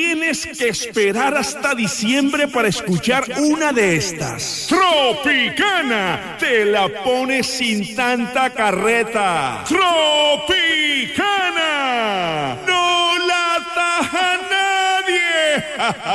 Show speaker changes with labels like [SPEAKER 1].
[SPEAKER 1] tienes que esperar hasta diciembre para escuchar una de estas. Tropicana, te la pones sin tanta carreta. Tropicana, no la taja nadie.